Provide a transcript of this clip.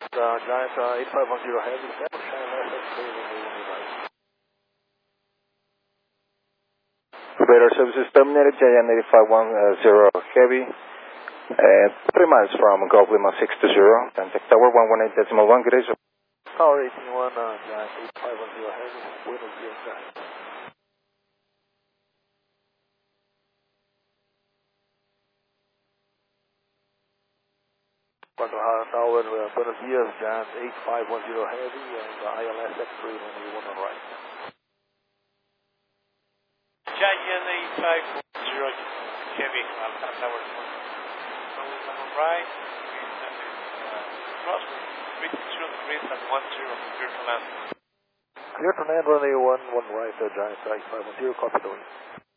Giant 8510 Heavy, China X-ray runway 1 right. Radar services terminated, Giant 8510 Heavy, 3 miles from Gulf Lima 620, contact Tower 118.1, good day, sir. Tower 18-1, Giant 8510 Heavy, Buenos Dias, Giant. Tower, Buenos Dias, Giant 8510 Heavy, and ILS X-ray runway 1 right. Giant 8510 Heavy, Alpha Tower 1 right, crosswind 32 degrees and 10, clear to land. Clear to land, runway 1 right, Giant 8510, copy the way.